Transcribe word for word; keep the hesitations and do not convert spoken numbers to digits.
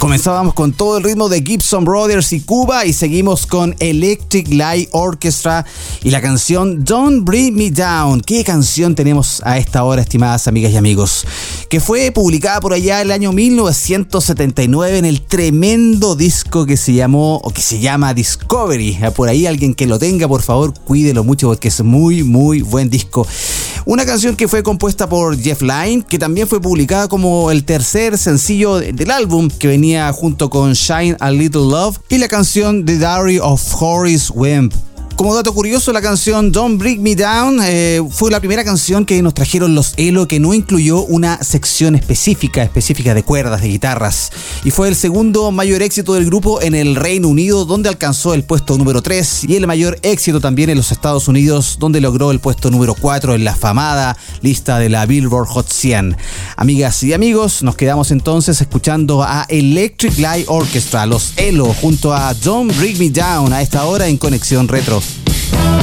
Comenzábamos con todo el ritmo de Gibson Brothers y Cuba y seguimos con Electric Light Orchestra y la canción Don't Bring Me Down. ¿Qué canción tenemos a esta hora, estimadas amigas y amigos? Que fue publicada por allá el año mil novecientos setenta y nueve en el tremendo disco que se llamó o que se llama Discovery. Por ahí alguien que lo tenga, por favor, cuídelo mucho porque es muy, muy buen disco. Una canción que fue compuesta por Jeff Lynne, que también fue publicada como el tercer sencillo del álbum, que venía junto con Shine a Little Love, y la canción The Diary of Horace Wimp. Como dato curioso, la canción Don't Bring Me Down eh, fue la primera canción que nos trajeron los Elo que no incluyó una sección específica, específica de cuerdas, de guitarras. Y fue el segundo mayor éxito del grupo en el Reino Unido, donde alcanzó el puesto número tres, y el mayor éxito también en los Estados Unidos, donde logró el puesto número cuatro en la afamada lista de la Billboard Hot cien. Amigas y amigos, nos quedamos entonces escuchando a Electric Light Orchestra, los Elo, junto a Don't Bring Me Down, a esta hora en Conexión Retro.